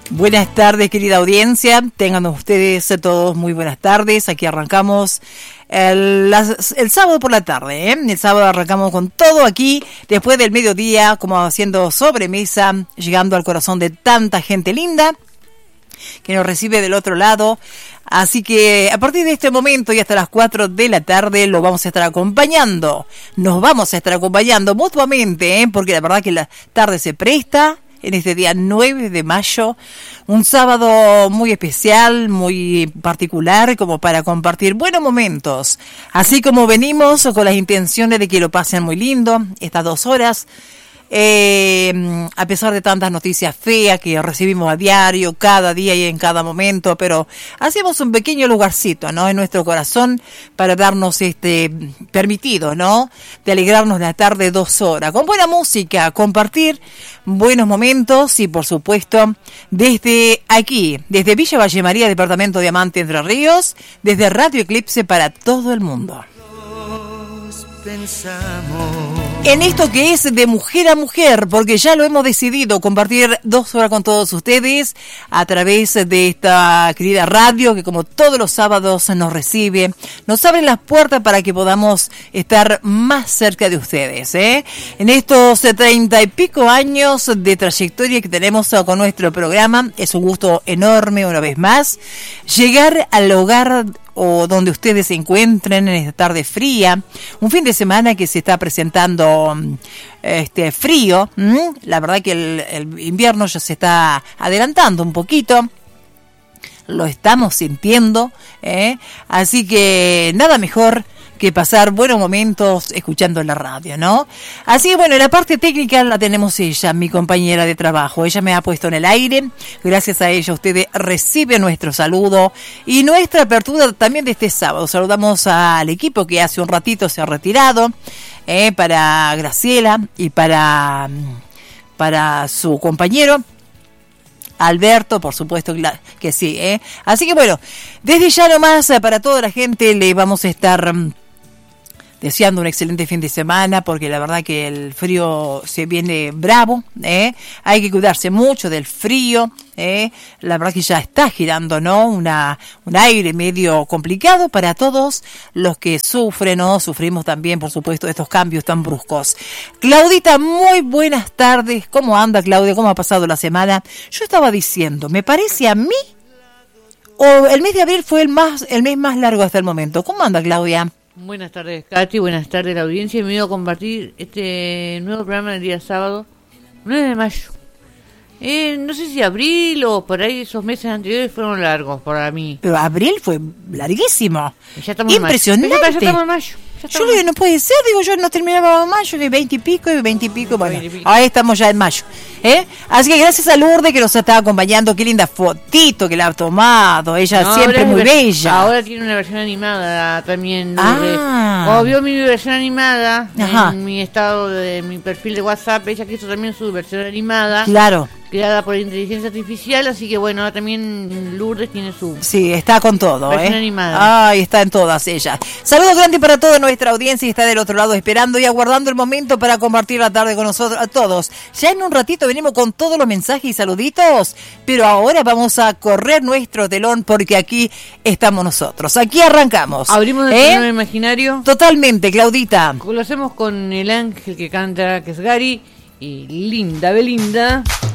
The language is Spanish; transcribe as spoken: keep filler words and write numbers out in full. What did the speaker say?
Buenas tardes, querida audiencia. Tengan ustedes todos muy buenas tardes. Aquí arrancamos el, las, el sábado por la tarde. ¿eh? El sábado arrancamos con todo aquí, después del mediodía, como haciendo sobremesa, llegando al corazón de tanta gente linda que nos recibe del otro lado. Así que a partir de este momento y hasta las cuatro de la tarde lo vamos a estar acompañando. Nos vamos a estar acompañando mutuamente, ¿eh? Porque la verdad que la tarde se presta. En este día nueve de mayo, un sábado muy especial, muy particular, como para compartir buenos momentos. Así como venimos con las intenciones de que lo pasen muy lindo, estas dos horas, eh, a pesar de tantas noticias feas que recibimos a diario, cada día y en cada momento, pero hacemos un pequeño lugarcito, ¿no? En nuestro corazón para darnos este permitido, ¿no? De alegrarnos la tarde dos horas, con buena música, compartir buenos momentos y por supuesto desde aquí, desde Villa Valle María, departamento de Diamante, Entre Ríos, desde Radio Eclipse para todo el mundo. En esto que es de mujer a mujer, porque ya lo hemos decidido, compartir dos horas con todos ustedes a través de esta querida radio que como todos los sábados nos recibe, nos abre las puertas para que podamos estar más cerca de ustedes. ¿eh? En estos treinta y pico años de trayectoria que tenemos con nuestro programa, es un gusto enorme una vez más llegar al hogar o donde ustedes se encuentren en esta tarde fría, un fin de semana que se está presentando este frío. ¿m? La verdad que el, el invierno ya se está adelantando un poquito, lo estamos sintiendo, ¿eh? Así que nada mejor que pasar buenos momentos escuchando la radio, ¿no? Así que bueno, la parte técnica la tenemos ella, mi compañera de trabajo. Ella me ha puesto en el aire. Gracias a ella ustedes reciben nuestro saludo y nuestra apertura también de este sábado. Saludamos al equipo que hace un ratito se ha retirado, eh, para Graciela y para, para su compañero Alberto, por supuesto que sí, ¿eh? Así que bueno, desde ya nomás para toda la gente le vamos a estar deseando un excelente fin de semana, porque la verdad que el frío se viene bravo, ¿eh? Hay que cuidarse mucho del frío, ¿eh? La verdad que ya está girando, ¿no? Una, un aire medio complicado para todos los que sufren, ¿no? Sufrimos también, por supuesto, estos cambios tan bruscos. Claudita, muy buenas tardes. ¿Cómo anda, Claudia? ¿Cómo ha pasado la semana? Yo estaba diciendo, me parece a mí, o el mes de abril fue el más, el mes más largo hasta el momento. ¿Cómo anda, Claudia? Buenas tardes, Katy, buenas tardes la audiencia. Me he ido a compartir este nuevo programa del día sábado, nueve de mayo. Eh, no sé si abril o por ahí esos meses anteriores fueron largos para mí. Pero abril fue larguísimo. Ya estamos impresionante. En mayo. Ya estamos en mayo. Yo digo, no puede ser, digo yo, no terminaba en mayo, de veinte y pico y veinte y pico, bueno, veinte y pico. Ahí estamos ya en mayo, ¿eh? Así que gracias a Lourdes que nos está acompañando, qué linda fotito que la ha tomado, ella no, siempre muy bella. Ahora tiene una versión animada también, Lourdes. Ah. Como vio mi versión animada, ajá, en mi estado de mi perfil de WhatsApp, ella quiso también su versión animada. Claro. Creada por inteligencia artificial, así que bueno, ahora también Lourdes tiene su... Sí, está con todo, versión ¿eh? animada. Ay, está en todas ellas. Saludos grandes para toda nuestra audiencia y está del otro lado esperando y aguardando el momento para compartir la tarde con nosotros a todos. Ya en un ratito venimos con todos los mensajes y saluditos, pero ahora vamos a correr nuestro telón porque aquí estamos nosotros. Aquí arrancamos. Abrimos el ¿eh? programa imaginario. Totalmente, Claudita. Lo hacemos con el ángel que canta, que es Gary, y Linda Belinda.